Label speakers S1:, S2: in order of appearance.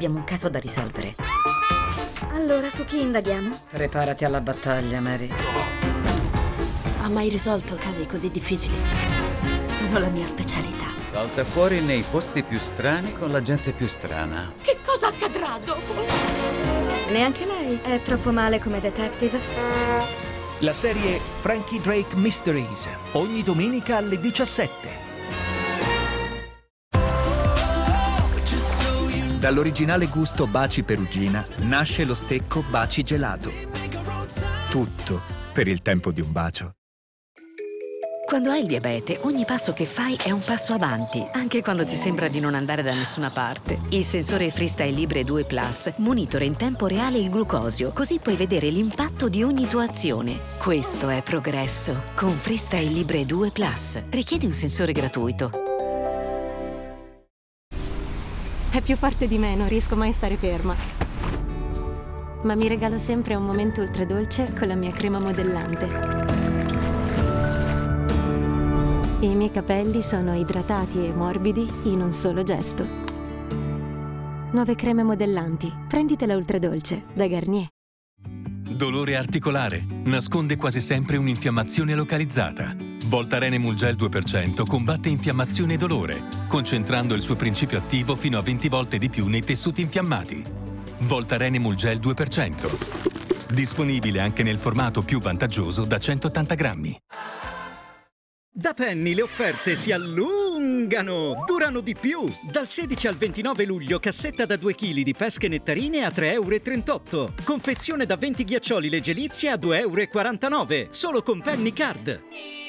S1: abbiamo un caso da risolvere. Allora, su chi indaghiamo?
S2: Preparati alla battaglia, Mary.
S3: Ha mai risolto casi così difficili? Sono la mia specialità.
S4: Salta fuori nei posti più strani con la gente più strana.
S3: Che cosa accadrà dopo?
S1: Neanche lei è troppo male come detective.
S5: La serie Frankie Drake Mysteries, ogni domenica alle 17.
S6: Dall'originale gusto Baci Perugina nasce lo stecco Baci Gelato. Tutto per il tempo di un bacio.
S7: Quando hai il diabete, ogni passo che fai è un passo avanti, anche quando ti sembra di non andare da nessuna parte. Il sensore Freestyle Libre 2 Plus monitora in tempo reale il glucosio, così puoi vedere l'impatto di ogni tua azione. Questo è progresso. Con Freestyle Libre 2 Plus. Richiedi un sensore gratuito.
S8: È più forte di me, non riesco mai a stare ferma. Ma mi regalo sempre un momento ultradolce con la mia crema modellante. I miei capelli sono idratati e morbidi in un solo gesto. Nuove creme modellanti. Prenditela ultradolce da Garnier.
S9: Dolore articolare. Nasconde quasi sempre un'infiammazione localizzata. Voltaren Emulgel 2% combatte infiammazione e dolore, concentrando il suo principio attivo fino a 20 volte di più nei tessuti infiammati. Voltaren Emulgel 2%. Disponibile anche nel formato più vantaggioso da 180 grammi.
S10: Da Penny le offerte si allungano, durano di più. Dal 16 al 29 luglio cassetta da 2 kg di pesche nettarine a 3,38 €. Confezione da 20 ghiaccioli leggerizie a 2,49 €, solo con Penny Card.